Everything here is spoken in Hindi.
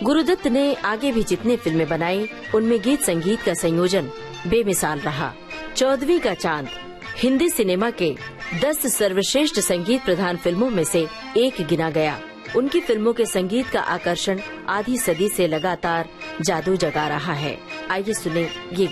गुरुदत्त ने आगे भी जितने फिल्में बनाई उनमें गीत संगीत का संयोजन बेमिसाल रहा। 14वीं का चांद हिंदी सिनेमा के 10 सर्वश्रेष्ठ संगीत प्रधान फिल्मों में से एक गिना गया। उनकी फिल्मों के संगीत का आकर्षण आधी सदी से लगातार जादू जगा रहा है। आइए सुने ये